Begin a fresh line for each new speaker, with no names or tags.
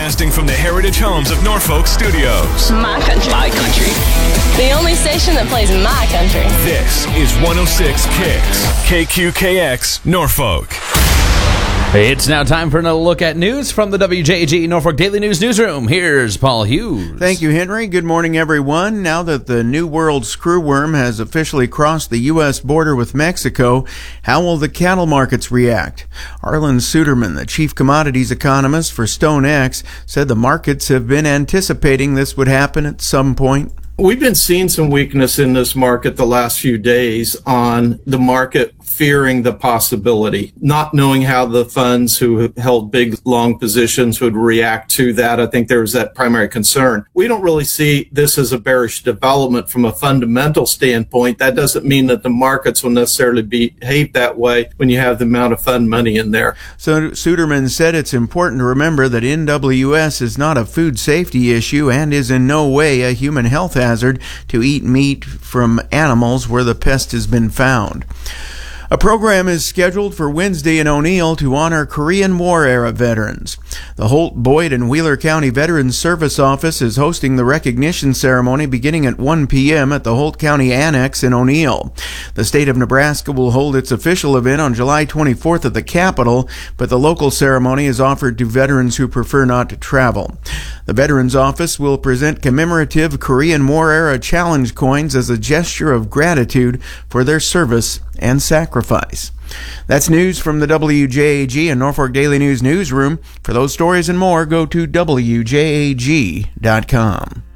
Broadcasting from the Heritage Homes of Norfolk Studios.
My country.
My country.
The only station that plays my country.
This is 106 Kicks. KQKX, Norfolk.
It's now time for another look at news from the WJAG Norfolk Daily News Newsroom. Here's Paul Hughes.
Thank you, Henry. Good morning, everyone. Now that the New World screwworm has officially crossed the U.S. border with Mexico, how will the cattle markets react? Arlen Suderman, the chief commodities economist for StoneX, said the markets have been anticipating this would happen at some point.
We've been seeing some weakness in this market the last few days on the market fearing the possibility, not knowing how the funds who held big, long positions would react to that. I think there was that primary concern. We don't really see this as a bearish development from a fundamental standpoint. That doesn't mean that the markets will necessarily behave that way when you have the amount of fund money in there.
So Suderman said it's important to remember that NWS is not a food safety issue and is in no way a human health hazard to eat meat from animals where the pest has been found. A program is scheduled for Wednesday in O'Neill to honor Korean War-era veterans. The Holt, Boyd, and Wheeler County Veterans Service Office is hosting the recognition ceremony beginning at 1 p.m. at the Holt County Annex in O'Neill. The state of Nebraska will hold its official event on July 24th at the Capitol, but the local ceremony is offered to veterans who prefer not to travel. The Veterans Office will present commemorative Korean War-era challenge coins as a gesture of gratitude for their service and sacrifice. That's news from the WJAG and Norfolk Daily News Newsroom. For those stories and more, go to WJAG.com.